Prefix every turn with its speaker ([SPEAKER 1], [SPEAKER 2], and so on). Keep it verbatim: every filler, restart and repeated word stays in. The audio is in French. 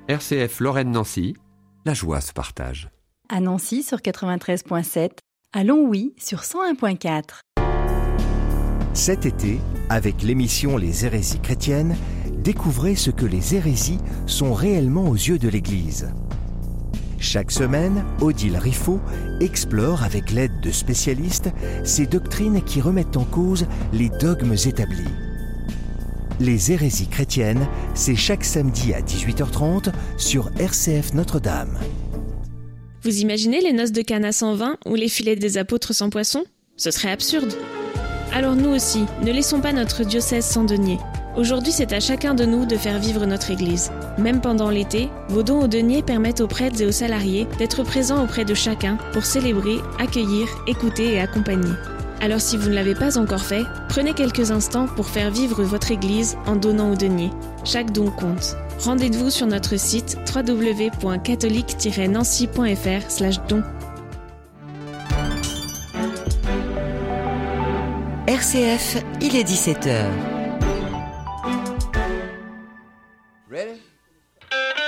[SPEAKER 1] R C F Lorraine-Nancy, la joie se partage.
[SPEAKER 2] À Nancy sur quatre-vingt-treize virgule sept, à Longwy sur cent un virgule quatre.
[SPEAKER 3] Cet été, avec l'émission Les hérésies chrétiennes, découvrez ce que les hérésies sont réellement aux yeux de l'Église. Chaque semaine, Odile Riffaut explore avec l'aide de spécialistes ces doctrines qui remettent en cause les dogmes établis. Les hérésies chrétiennes, c'est chaque samedi à dix-huit heures trente sur R C F Notre-Dame.
[SPEAKER 4] Vous imaginez les noces de Cana sans vin ou les filets des apôtres sans poisson ? Ce serait absurde. Alors nous aussi, ne laissons pas notre diocèse sans denier. Aujourd'hui, c'est à chacun de nous de faire vivre notre Église. Même pendant l'été, vos dons aux deniers permettent aux prêtres et aux salariés d'être présents auprès de chacun pour célébrer, accueillir, écouter et accompagner. Alors si vous ne l'avez pas encore fait, prenez quelques instants pour faire vivre votre Église en donnant aux deniers. Chaque don compte. Rendez-vous sur notre site w w w point catholique tiret nancy point f r slash don.
[SPEAKER 5] R C F, il est dix-sept heures.